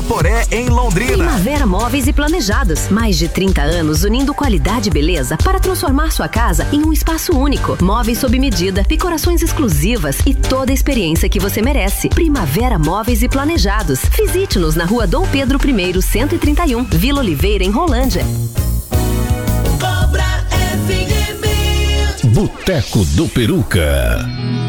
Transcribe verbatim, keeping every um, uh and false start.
Guaporé, em Londrina. Primavera Móveis e Planejados. Mais de trinta anos unindo qualidade e beleza para transformar sua casa em um espaço único. Móveis sob medida, decorações exclusivas e toda a experiência que você merece. Primavera Móveis e Planejados. Visite-nos na rua Dom Pedro I, cento e trinta e um, Vila Oliveira, em Rolândia. Cobra F M. Boteco do Peruca.